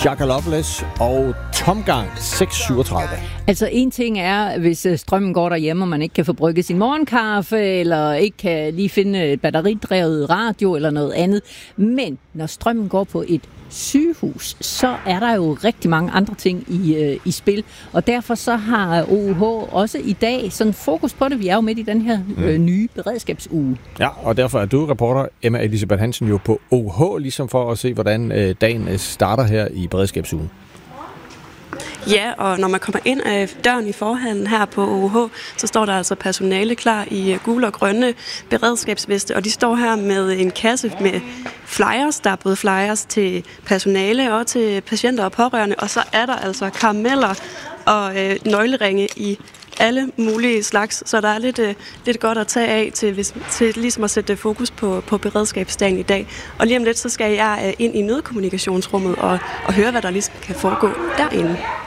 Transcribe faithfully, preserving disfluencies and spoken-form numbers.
Shaka Loveless og Tomgang seks syvogtredive. Altså en ting er, hvis strømmen går derhjemme, og man ikke kan få brygget sin morgenkaffe, eller ikke kan lige finde et batteridrevet radio eller noget andet. Men når strømmen går på et sygehus, så er der jo rigtig mange andre ting i, øh, i spil. Og derfor så har O U H også i dag sådan fokus på det. Vi er jo midt i den her øh, nye beredskabsuge. Ja, og derfor er du reporter, Emma Elisabeth Hansen, jo på O U H, ligesom for at se, hvordan øh, dagen starter her i beredskabsugen. Ja, og når man kommer ind af døren i forhallen her på O U H, så står der altså personale klar i gule og grønne beredskabsveste, og de står her med en kasse med flyers. Der er både flyers til personale og til patienter og pårørende, og så er der altså karameller og øh, nøgleringe i alle mulige slags, så der er lidt, øh, lidt godt at tage af til, hvis, til ligesom at sætte fokus på, på beredskabsdagen i dag. Og lige om lidt, så skal jeg øh, ind i nødkommunikationsrummet og, og høre, hvad der ligesom kan foregå derinde.